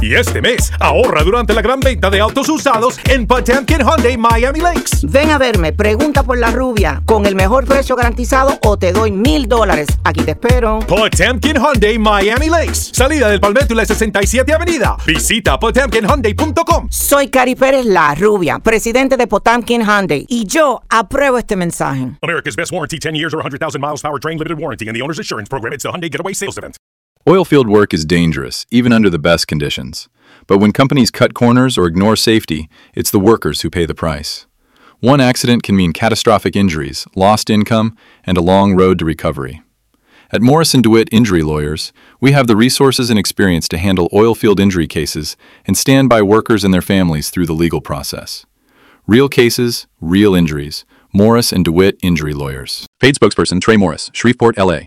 Y este mes, ahorra durante la gran venta de autos usados en Potemkin Hyundai Miami Lakes. Ven a verme, pregunta por la rubia. Con el mejor precio garantizado o te doy $1,000. Aquí te espero. Potemkin Hyundai Miami Lakes. Salida del Palmetto y la 67 Avenida. Visita potemkinhyundai.com. Soy Cari Pérez, la rubia, presidente de Potemkin Hyundai. Y yo apruebo este mensaje. America's best warranty, 10 years or 100,000 miles powertrain limited warranty and the owner's assurance program. It's the Hyundai Getaway Sales Event. Oilfield work is dangerous, even under the best conditions. But when companies cut corners or ignore safety, it's the workers who pay the price. One accident can mean catastrophic injuries, lost income, and a long road to recovery. At Morrison DeWitt Injury Lawyers, we have the resources and experience to handle oilfield injury cases and stand by workers and their families through the legal process. Real cases, real injuries. Morris and DeWitt Injury Lawyers. Paid spokesperson Trey Morris, Shreveport, LA.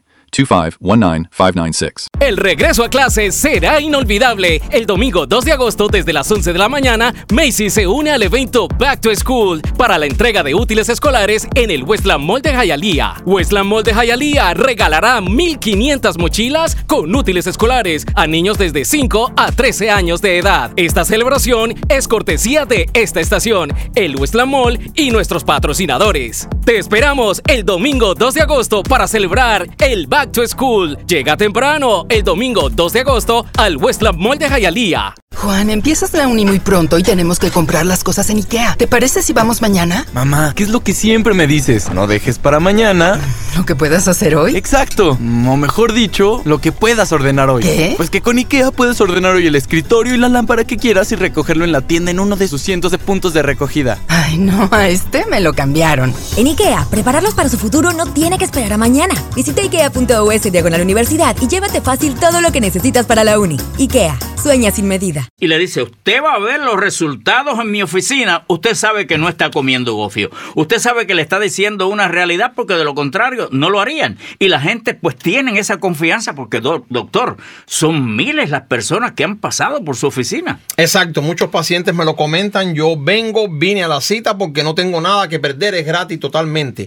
2519596. El regreso a clases será inolvidable. El domingo 2 de agosto desde las 11 de la mañana, Macy's se une al evento Back to School para la entrega de útiles escolares en el Westland Mall de Hialeah. Westland Mall de Hialeah regalará 1,500 mochilas con útiles escolares a niños desde 5 a 13 años de edad. Esta celebración es cortesía de esta estación, el Westland Mall y nuestros patrocinadores. Te esperamos el domingo 2 de agosto para celebrar el Back to School. Llega temprano el domingo 2 de agosto al Westland Mall de Hialeah. Juan, empiezas la uni muy pronto y tenemos que comprar las cosas en IKEA. ¿Te parece si vamos mañana? Mamá, ¿qué es lo que siempre me dices? No dejes para mañana ¿Lo que puedas hacer hoy? Exacto, o mejor dicho, lo que puedas ordenar hoy. ¿Qué? Pues que con IKEA puedes ordenar hoy el escritorio y la lámpara que quieras y recogerlo en la tienda en uno de sus cientos de puntos de recogida. Ay, no, a este me lo cambiaron. En IKEA, prepararlos para su futuro no tiene que esperar a mañana. Visita ikea.us/universidad y llévate fácil todo lo que necesitas para la uni. IKEA, sueña sin medida. Y le dice, usted va a ver los resultados en mi oficina. Usted sabe que no está comiendo gofio. Usted sabe que le está diciendo una realidad porque de lo contrario no lo harían. Y la gente pues tienen esa confianza porque, doctor, son miles las personas que han pasado por su oficina. Exacto, muchos pacientes me lo comentan. Yo vine a la cita porque no tengo nada que perder, es gratis totalmente.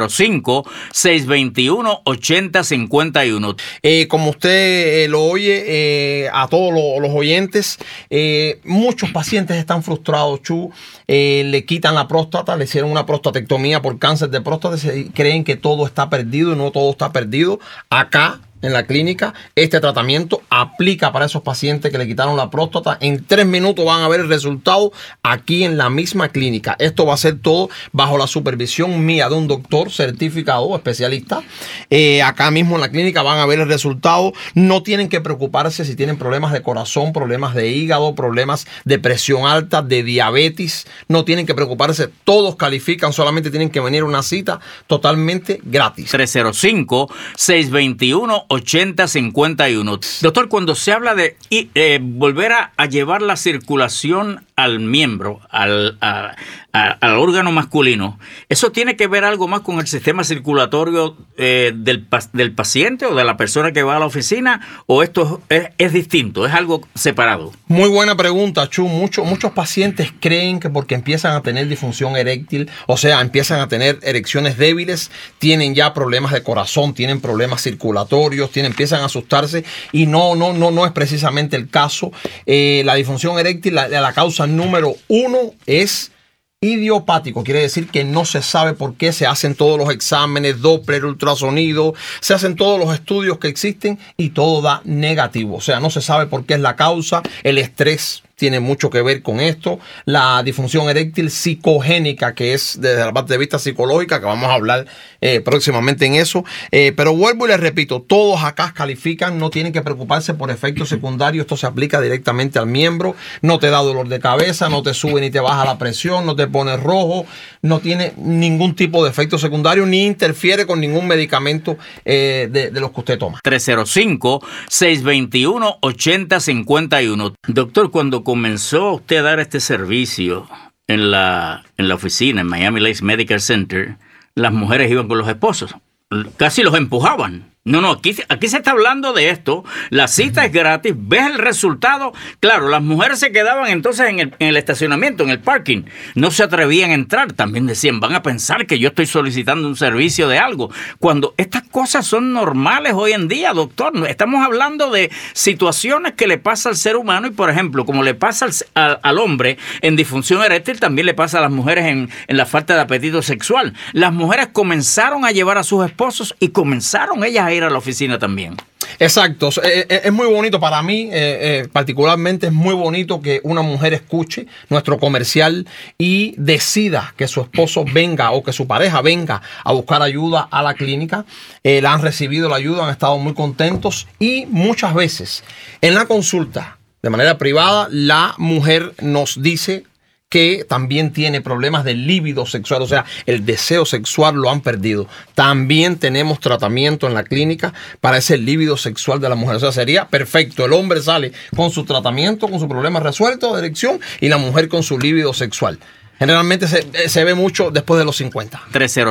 305-621-8051. Como usted lo oye, a todos los oyentes, muchos pacientes están frustrados, Chu. Le quitan la próstata, le hicieron una prostatectomía por cáncer de próstata y creen que todo está perdido y no todo está perdido. Acá en la clínica, este tratamiento aplica para esos pacientes que le quitaron la próstata. En 3 minutos van a ver el resultado aquí en la misma clínica. Esto va a ser todo bajo la supervisión mía de un doctor certificado, especialista. Acá mismo en la clínica van a ver el resultado. No tienen que preocuparse si tienen problemas de corazón, problemas de hígado, problemas de presión alta, de diabetes. No tienen que preocuparse. Todos califican, solamente tienen que venir a una cita totalmente gratis. 305-621-8051. Doctor, cuando se habla de volver a llevar la circulación al miembro, al órgano masculino, ¿eso tiene que ver algo más con el sistema circulatorio del paciente o de la persona que va a la oficina? ¿O esto es distinto, es algo separado? Muy buena pregunta, Chu. Muchos pacientes creen que porque empiezan a tener disfunción eréctil, o sea, empiezan a tener erecciones débiles, tienen ya problemas de corazón, tienen problemas circulatorios, empiezan a asustarse y no es precisamente el caso. La disfunción eréctil, la causa número 1 es idiopático, quiere decir que no se sabe por qué. Se hacen todos los exámenes, Doppler, ultrasonido, se hacen todos los estudios que existen y todo da negativo, o sea, no se sabe por qué es la causa. El estrés tiene mucho que ver con esto. La disfunción eréctil psicogénica, que es desde la parte de vista psicológica, que vamos a hablar próximamente en eso. Pero vuelvo y les repito, todos acá califican, no tienen que preocuparse por efectos secundarios. Esto se aplica directamente al miembro. No te da dolor de cabeza, no te sube ni te baja la presión, no te pone rojo, no tiene ningún tipo de efecto secundario ni interfiere con ningún medicamento de los que usted toma. 305-621-8051. Doctor, cuando comenzó usted a dar este servicio en la oficina, en Miami Lakes Medical Center, las mujeres iban con los esposos. Casi los empujaban. No, aquí se está hablando de esto. La cita es gratis, ves el resultado. Claro, las mujeres se quedaban entonces en el estacionamiento, en el parking. No se atrevían a entrar. También decían, van a pensar que yo estoy solicitando un servicio de algo. Cuando estas cosas son normales hoy en día, doctor. Estamos hablando de situaciones que le pasa al ser humano y, por ejemplo, como le pasa al hombre en disfunción eréctil, también le pasa a las mujeres en la falta de apetito sexual. Las mujeres comenzaron a llevar a sus esposos y comenzaron ellas a ir a la oficina también. Exacto, es muy bonito para mí, particularmente es muy bonito que una mujer escuche nuestro comercial y decida que su esposo venga o que su pareja venga a buscar ayuda a la clínica. La han recibido la ayuda, han estado muy contentos y muchas veces en la consulta de manera privada la mujer nos dice que también tiene problemas de líbido sexual, o sea, el deseo sexual lo han perdido. También tenemos tratamiento en la clínica para ese líbido sexual de la mujer. O sea, sería perfecto. El hombre sale con su tratamiento, con su problema resuelto de erección y la mujer con su líbido sexual. Generalmente se ve mucho después de los 50.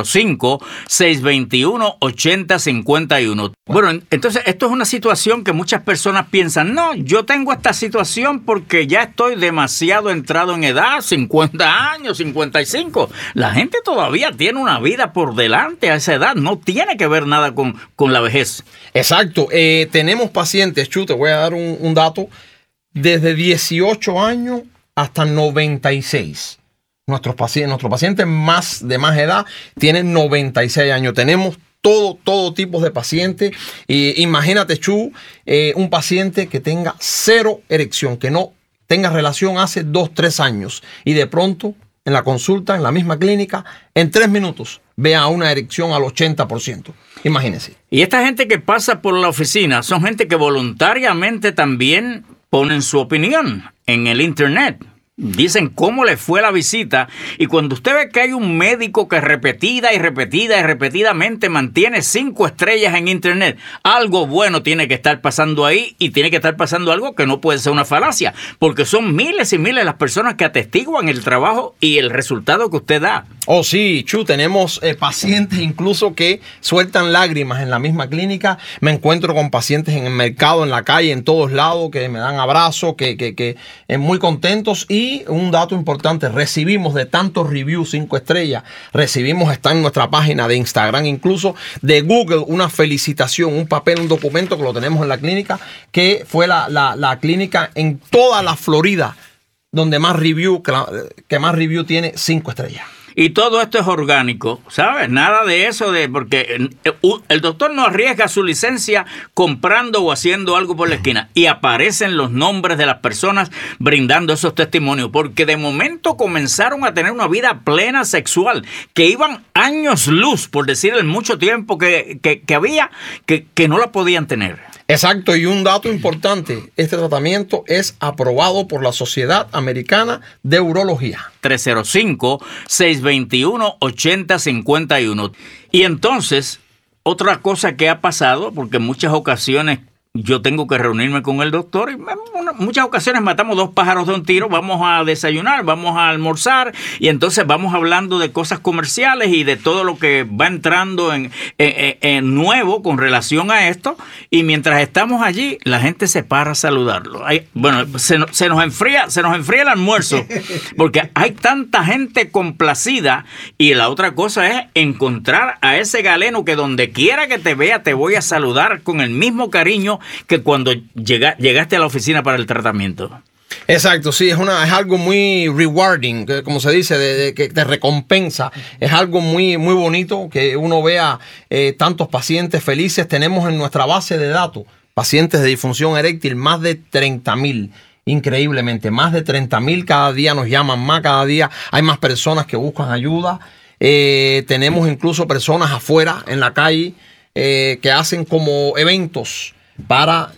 305-621-8051. Bueno, entonces esto es una situación que muchas personas piensan, no, yo tengo esta situación porque ya estoy demasiado entrado en edad, 50 años, 55. La gente todavía tiene una vida por delante a esa edad, no tiene que ver nada con la vejez. Exacto. Tenemos pacientes, Chu, te voy a dar un dato, desde 18 años hasta 96. Nuestros pacientes de más edad tienen 96 años. Tenemos todo tipo de pacientes. Imagínate, Chu, un paciente que tenga cero erección, que no tenga relación hace 2-3 años y de pronto en la consulta, en la misma clínica, en 3 minutos vea una erección al 80%. Imagínense. Y esta gente que pasa por la oficina son gente que voluntariamente también ponen su opinión en el internet. Dicen cómo le fue la visita y cuando usted ve que hay un médico que repetidamente mantiene 5 estrellas en internet, algo bueno tiene que estar pasando ahí y tiene que estar pasando algo que no puede ser una falacia, porque son miles y miles las personas que atestiguan el trabajo y el resultado que usted da. Oh sí, Chu, tenemos pacientes incluso que sueltan lágrimas en la misma clínica. Me encuentro con pacientes en el mercado, en la calle, en todos lados, que me dan abrazos, que muy contentos. Y un dato importante, recibimos de tantos reviews 5 estrellas, está en nuestra página de Instagram, incluso de Google, una felicitación, un papel, un documento que lo tenemos en la clínica, que fue la clínica en toda la Florida donde más review, que más review tiene 5 estrellas. Y todo esto es orgánico, ¿sabes? Nada de eso porque el doctor no arriesga su licencia comprando o haciendo algo por la esquina. Y aparecen los nombres de las personas brindando esos testimonios. Porque de momento comenzaron a tener una vida plena sexual. Que iban años luz, por decir el mucho tiempo que había, que no la podían tener. Exacto, y un dato importante, este tratamiento es aprobado por la Sociedad Americana de Urología. 305-621-8051. Y entonces, otra cosa que ha pasado, porque en muchas ocasiones yo tengo que reunirme con el doctor y en muchas ocasiones matamos 2 pájaros de un tiro, vamos a desayunar, vamos a almorzar y entonces vamos hablando de cosas comerciales y de todo lo que va entrando en nuevo con relación a esto y mientras estamos allí la gente se para a saludarlo. Se nos enfría el almuerzo porque hay tanta gente complacida y la otra cosa es encontrar a ese galeno que donde quiera que te vea te voy a saludar con el mismo cariño que cuando llegaste a la oficina para el tratamiento. Exacto, sí, es algo muy rewarding, como se dice, que te recompensa. Es algo muy, muy bonito que uno vea tantos pacientes felices. Tenemos en nuestra base de datos pacientes de disfunción eréctil más de 30,000. Increíblemente, más de 30,000 cada día nos llaman más, cada día hay más personas que buscan ayuda. Tenemos incluso personas afuera en la calle que hacen como eventos para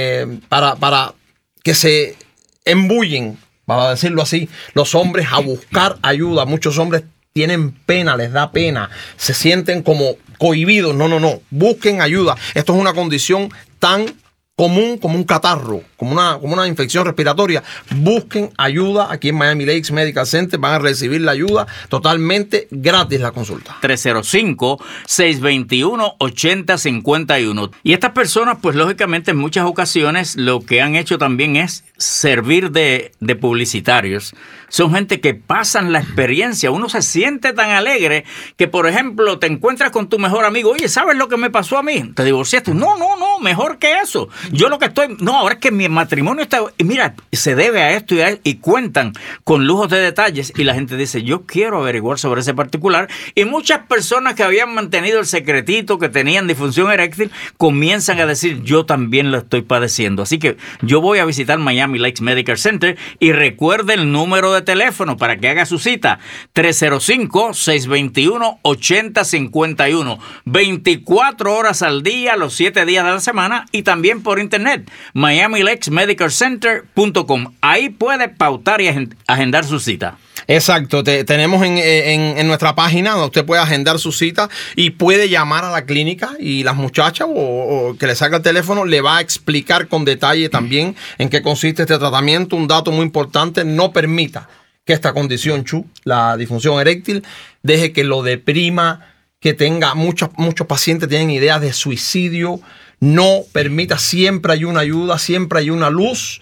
que se embullen, para decirlo así, los hombres a buscar ayuda. Muchos hombres tienen pena, les da pena, se sienten como cohibidos. No, busquen ayuda. Esto es una condición tan común como un catarro, como una infección respiratoria, busquen ayuda aquí en Miami Lakes Medical Center. Van a recibir la ayuda totalmente gratis, la consulta. 305-621-8051. Y estas personas, pues lógicamente en muchas ocasiones lo que han hecho también es servir de publicitarios. Son gente que pasan la experiencia. Uno se siente tan alegre que, por ejemplo, te encuentras con tu mejor amigo. Oye, ¿sabes lo que me pasó a mí? Te divorciaste. No, mejor que eso. Yo lo que estoy... No, ahora es que mi matrimonio está... Mira, se debe a esto y cuentan con lujos de detalles. Y la gente dice, yo quiero averiguar sobre ese particular. Y muchas personas que habían mantenido el secretito, que tenían disfunción eréctil, comienzan a decir, yo también lo estoy padeciendo. Así que yo voy a visitar Miami Lakes Medical Center y recuerde el número de teléfono para que haga su cita, 305-621-8051, 24 horas al día, los 7 días de la semana, y también por internet, miamilakesmedicalcenter.com. Ahí puede pautar y agendar su cita. Exacto, tenemos en nuestra página donde usted puede agendar su cita y puede llamar a la clínica, y las muchachas o que le saca el teléfono le va a explicar con detalle también en qué consiste este tratamiento. Un dato muy importante: no permita que esta condición, la disfunción eréctil, deje que lo deprima, que tenga muchos pacientes tienen ideas de suicidio. No permita, siempre hay una ayuda, siempre hay una luz.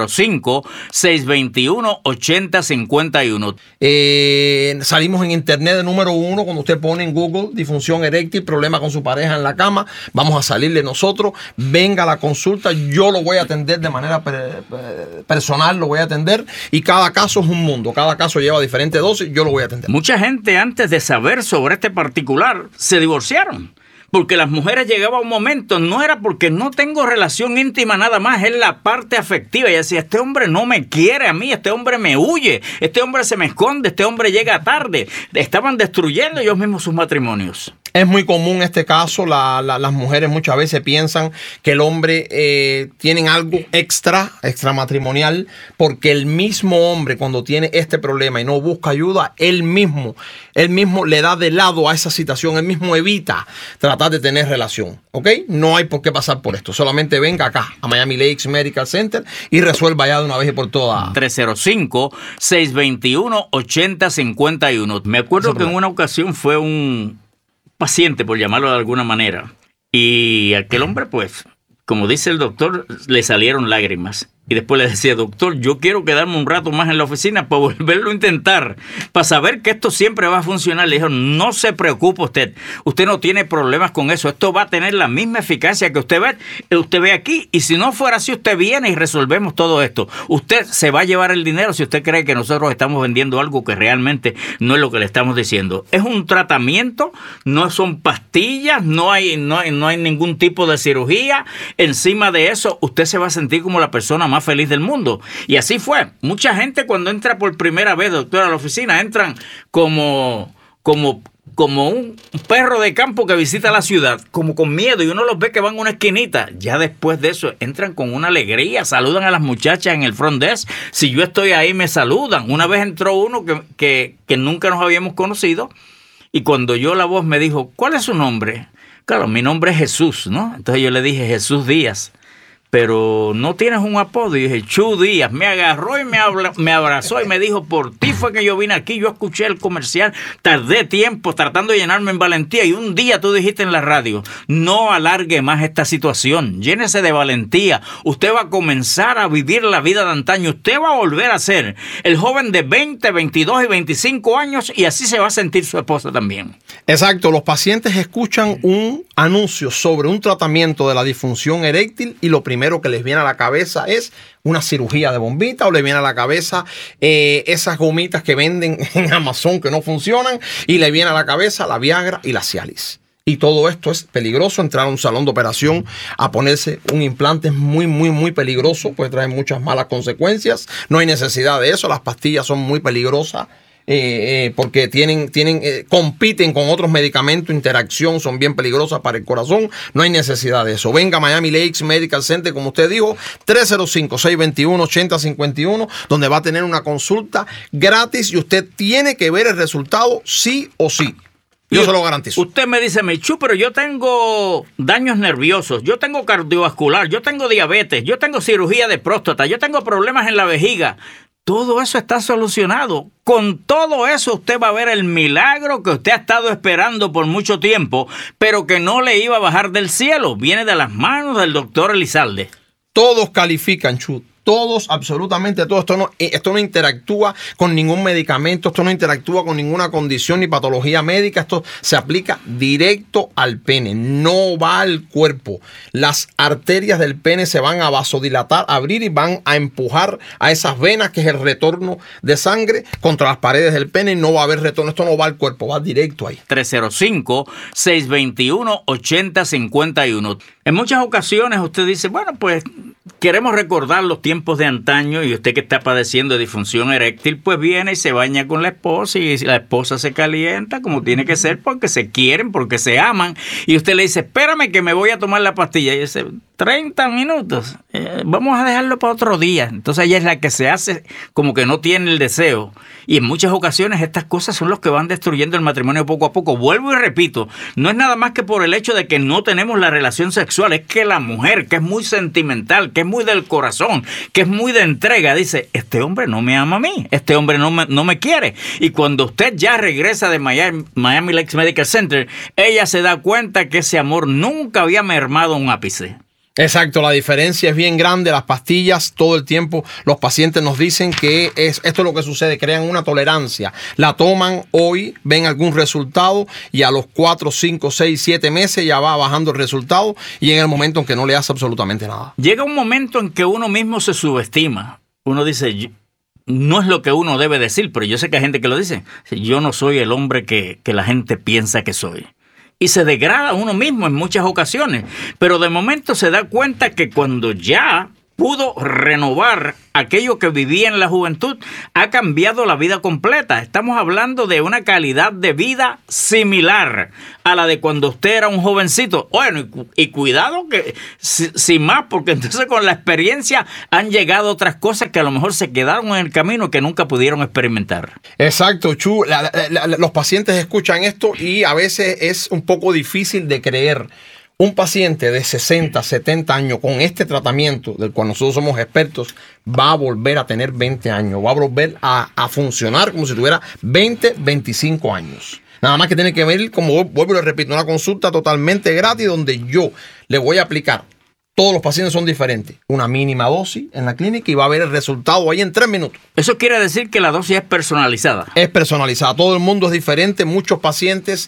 305-621-8051. Salimos en internet de número 1 cuando usted pone en Google disfunción eréctil, problema con su pareja en la cama. Vamos a salirle nosotros. Venga a la consulta, yo lo voy a atender de manera personal, lo voy a atender. Y cada caso es un mundo, cada caso lleva diferentes dosis, yo lo voy a atender. Mucha gente, antes de saber sobre este particular, se divorciaron. Porque las mujeres llegaban a un momento, no era porque no tengo relación íntima nada más, es la parte afectiva. Y decía, este hombre no me quiere a mí, este hombre me huye, este hombre se me esconde, este hombre llega tarde. Estaban destruyendo ellos mismos sus matrimonios. Es muy común este caso. Las mujeres muchas veces piensan que el hombre tiene algo extramatrimonial, porque el mismo hombre, cuando tiene este problema y no busca ayuda, él mismo le da de lado a esa situación, él mismo evita tratar de tener relación. ¿Ok? No hay por qué pasar por esto. Solamente venga acá a Miami Lakes Medical Center y resuelva ya de una vez y por todas. 305-621-8051. Me acuerdo que en una ocasión fue un paciente, por llamarlo de alguna manera, y aquel hombre, pues, como dice el doctor, le salieron lágrimas. Y después le decía, doctor, yo quiero quedarme un rato más en la oficina para volverlo a intentar, para saber que esto siempre va a funcionar. Le dijo, no se preocupe usted no tiene problemas con eso, esto va a tener la misma eficacia que usted ve aquí, y si no fuera así, usted viene y resolvemos todo esto. Usted se va a llevar el dinero si usted cree que nosotros estamos vendiendo algo que realmente no es lo que le estamos diciendo. Es un tratamiento, no son pastillas, no hay ningún tipo de cirugía. Encima de eso, usted se va a sentir como la persona más feliz del mundo. Y así fue. Mucha gente cuando entra por primera vez, doctor, a la oficina, entran como un perro de campo que visita la ciudad, como con miedo, y uno los ve que van a una esquinita. Ya después de eso entran con una alegría, saludan a las muchachas en el front desk. Si yo estoy ahí, me saludan. Una vez entró uno que nunca nos habíamos conocido, y cuando oyó la voz me dijo, ¿cuál es su nombre? Claro, mi nombre es Jesús, ¿no? Entonces yo le dije, Jesús Díaz. Pero no tienes un apodo. Y dije, Chu Díaz. Me agarró y me abrazó y me dijo, por ti fue que yo vine aquí. Yo escuché el comercial, tardé tiempo tratando de llenarme en valentía, y un día tú dijiste en la radio, no alargue más esta situación, llénese de valentía. Usted va a comenzar a vivir la vida de antaño. Usted va a volver a ser el joven de 20, 22 y 25 años, y así se va a sentir su esposa también. Exacto. Los pacientes escuchan un anuncio sobre un tratamiento de la disfunción eréctil y lo primero que les viene a la cabeza es una cirugía de bombita, o les viene a la cabeza esas gomitas que venden en Amazon que no funcionan, y le viene a la cabeza la Viagra y la Cialis. Y todo esto es peligroso. Entrar a un salón de operación a ponerse un implante es muy, muy, muy peligroso, puede traer muchas malas consecuencias. No hay necesidad de eso. Las pastillas son muy peligrosas. Porque compiten con otros medicamentos, interacción, son bien peligrosas para el corazón. No hay necesidad de eso. Venga a Miami Lakes Medical Center, como usted dijo, 305-621-8051, donde va a tener una consulta gratis, y usted tiene que ver el resultado sí o sí. Yo se lo garantizo. Usted me dice, Michu, pero yo tengo daños nerviosos, yo tengo cardiovascular, yo tengo diabetes, yo tengo cirugía de próstata, yo tengo problemas en la vejiga. Todo eso está solucionado. Con todo eso usted va a ver el milagro que usted ha estado esperando por mucho tiempo, pero que no le iba a bajar del cielo. Viene de las manos del doctor Elizalde. Todos califican, Chu. Todos, absolutamente todos. Esto no interactúa con ningún medicamento, esto no interactúa con ninguna condición ni patología médica. Esto se aplica directo al pene, no va al cuerpo. Las arterias del pene se van a vasodilatar, abrir y van a empujar a esas venas, que es el retorno de sangre contra las paredes del pene. No va a haber retorno, esto no va al cuerpo, va directo ahí. 305-621-8051. En muchas ocasiones usted dice, bueno, pues queremos recordar los tiempos de antaño, y usted que está padeciendo de disfunción eréctil, pues viene y se baña con la esposa, y la esposa se calienta como tiene que ser, porque se quieren, porque se aman, y usted le dice, espérame que me voy a tomar la pastilla, y dice, 30 minutos, vamos a dejarlo para otro día. Entonces ella es la que se hace como que no tiene el deseo, y en muchas ocasiones estas cosas son los que van destruyendo el matrimonio poco a poco. Vuelvo y repito, no es nada más que por el hecho de que no tenemos la relación sexual, es que la mujer, que es muy sentimental, que es muy del corazón, que es muy de entrega, dice, este hombre no me ama a mí, este hombre no me quiere. Y cuando usted ya regresa de Miami Lakes Medical Center, ella se da cuenta que ese amor nunca había mermado un ápice. Exacto, la diferencia es bien grande. Las pastillas, todo el tiempo los pacientes nos dicen que esto es lo que sucede, crean una tolerancia. La toman hoy, ven algún resultado, y a los 4, 5, 6, 7 meses ya va bajando el resultado, y en el momento en que no le hace absolutamente nada. Llega un momento en que uno mismo se subestima. Uno dice, no es lo que uno debe decir, pero yo sé que hay gente que lo dice. Yo no soy el hombre que la gente piensa que soy. Y se degrada uno mismo en muchas ocasiones. Pero de momento se da cuenta que cuando ya pudo renovar aquello que vivía en la juventud, ha cambiado la vida completa. Estamos hablando de una calidad de vida similar a la de cuando usted era un jovencito. Bueno, y cuidado que sin más, porque entonces con la experiencia han llegado otras cosas que a lo mejor se quedaron en el camino que nunca pudieron experimentar. Exacto, Chu. Los pacientes escuchan esto y a veces es un poco difícil de creer. Un paciente de 60, 70 años con este tratamiento del cual nosotros somos expertos va a volver a tener 20 años, va a volver a funcionar como si tuviera 20, 25 años. Nada más que tiene que ver, como vuelvo y le repito, una consulta totalmente gratis donde yo le voy a aplicar. Todos los pacientes son diferentes. Una mínima dosis en la clínica y va a ver el resultado ahí en 3 minutos. Eso quiere decir que la dosis es personalizada. Es personalizada. Todo el mundo es diferente. Muchos pacientes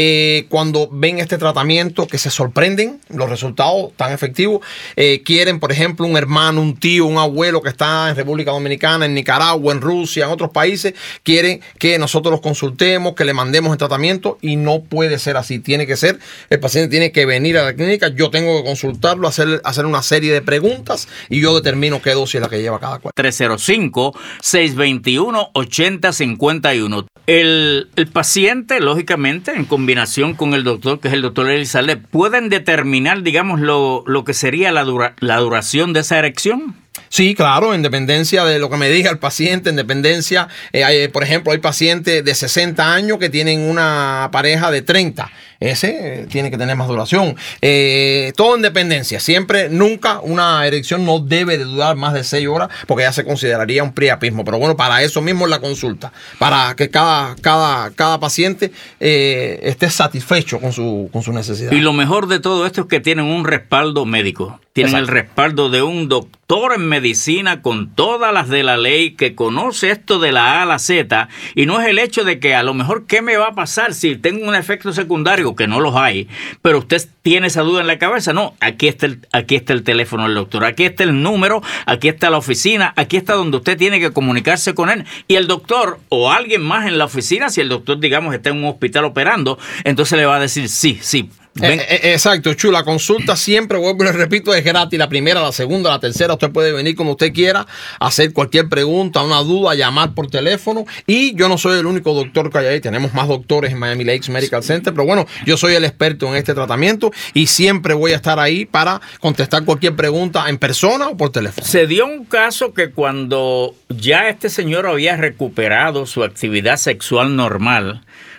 cuando ven este tratamiento que se sorprenden los resultados tan efectivos. Quieren, por ejemplo, un hermano, un tío, un abuelo que está en República Dominicana, en Nicaragua, en Rusia, en otros países. Quieren que nosotros los consultemos, que le mandemos el tratamiento, y no puede ser así. Tiene que ser, el paciente tiene que venir a la clínica. Yo tengo que consultarlo, hacer una serie de preguntas y yo determino qué dosis es la que lleva cada cual. 305-621-8051. El paciente, lógicamente, en combinación con el doctor, que es el doctor Elizalde, ¿pueden determinar, digamos, lo que sería la duración de esa erección? Sí, claro, en dependencia de lo que me diga el paciente, en dependencia, por ejemplo, hay pacientes de 60 años que tienen una pareja de 30. Ese tiene que tener más duración. Todo en dependencia. Siempre, nunca una erección no debe de durar más de 6 horas porque ya se consideraría un priapismo. Pero bueno, para eso mismo es la consulta. Para que cada paciente esté satisfecho con su necesidad. Y lo mejor de todo esto es que tienen un respaldo médico. Tienen el respaldo de un doctor en medicina con todas las de la ley, que conoce esto de la A a la Z, y no es el hecho de que a lo mejor ¿qué me va a pasar si tengo un efecto secundario? Que no los hay, pero usted tiene esa duda en la cabeza. No, aquí está el teléfono del doctor, aquí está el número, aquí está la oficina, aquí está donde usted tiene que comunicarse con él, y el doctor o alguien más en la oficina, si el doctor, digamos, está en un hospital operando, entonces le va a decir sí. Exacto, Chu. La consulta siempre, vuelvo y le repito, es gratis. La primera, la segunda, la tercera, usted puede venir como usted quiera, hacer cualquier pregunta, una duda, llamar por teléfono. Y yo no soy el único doctor que hay ahí, tenemos más doctores en Miami Lakes Medical Center, pero bueno, yo soy el experto en este tratamiento y siempre voy a estar ahí para contestar cualquier pregunta en persona o por teléfono. Se dio un caso que cuando ya este señor había recuperado su actividad sexual normal,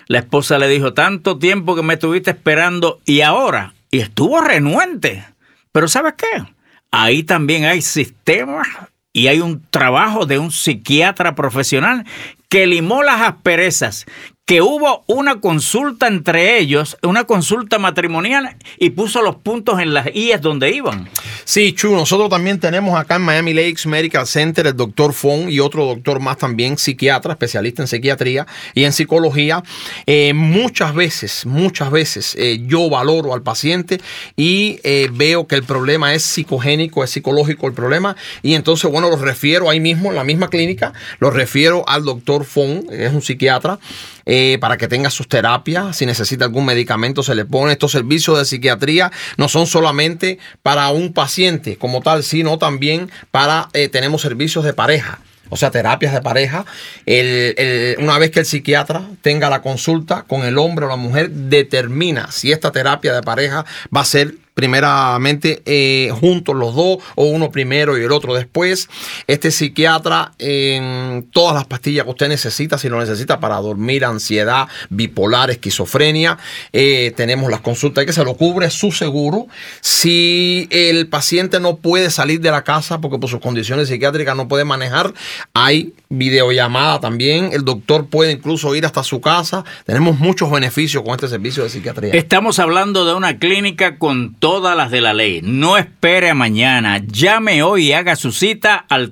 La esposa le dijo, tanto tiempo que me estuviste esperando y ahora, y estuvo renuente. Pero ¿sabes qué? Ahí también hay sistemas y hay un trabajo de un psiquiatra profesional que limó las asperezas, que hubo una consulta entre ellos, una consulta matrimonial, y puso los puntos en las IES donde iban. Sí, Chu, nosotros también tenemos acá en Miami Lakes Medical Center el doctor Fong y otro doctor más también, psiquiatra, especialista en psiquiatría y en psicología. Muchas veces yo valoro al paciente y veo que el problema es psicogénico, es psicológico el problema, y entonces, bueno, los refiero ahí mismo, en la misma clínica, los refiero al doctor Fong, que es un psiquiatra, para que tenga sus terapias. Si necesita algún medicamento se le pone. Estos servicios de psiquiatría no son solamente para un paciente como tal, sino también para, tenemos servicios de pareja. O sea, terapias de pareja. Una vez que el psiquiatra tenga la consulta con el hombre o la mujer, determina si esta terapia de pareja va a ser primeramente juntos los dos, o uno primero y el otro después. Este psiquiatra, todas las pastillas que usted necesita, si lo necesita para dormir, ansiedad, bipolar, esquizofrenia, tenemos las consultas que se lo cubre su seguro. Si el paciente no puede salir de la casa porque por sus condiciones psiquiátricas no puede manejar, hay videollamada también. El doctor puede incluso ir hasta su casa. Tenemos muchos beneficios con este servicio de psiquiatría. Estamos hablando de una clínica con todas las de la ley. No espere a mañana. Llame hoy y haga su cita al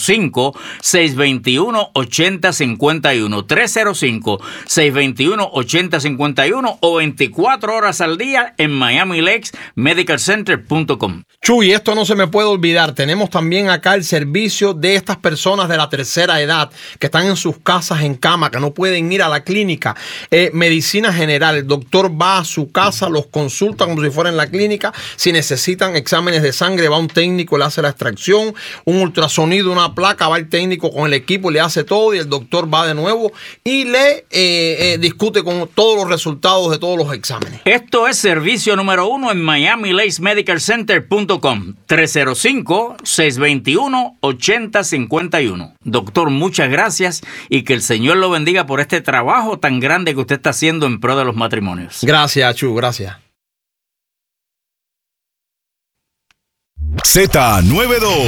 305-621-8051. 305-621-8051 o 24 horas al día en MiamiLakesMedicalCenter.com. Chuy, esto no se me puede olvidar. Tenemos también acá el servicio de estas personas de la tercera edad que están en sus casas en cama, que no pueden ir a la clínica. Medicina general. El doctor va a su casa, los consulta como si fuera en la clínica. Si necesitan exámenes de sangre, va un técnico, le hace la extracción, un ultrasonido, una placa, va el técnico con el equipo, le hace todo y el doctor va de nuevo y le discute con todos los resultados de todos los exámenes. Esto es servicio número 1 en MiamiLakesMedicalCenter.com. 305-621-8051. Doctor, muchas gracias y que el Señor lo bendiga por este trabajo tan grande que usted está haciendo en pro de los matrimonios. Gracias, Chu, gracias. Z92